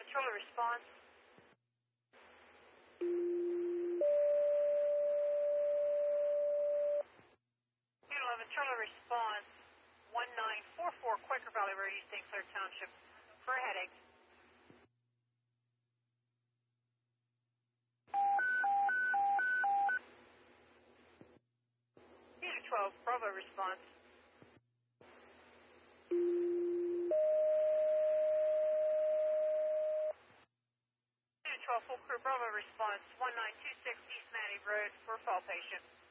11 Charlie response. Unit 11 Charlie response. 1944 Quaker Valley Road, East St. Clair Township, for a headache. Unit 12 Bravo response. Unit 12 Full Crew Bravo response. 1926 East Maddie Road for a fall patient.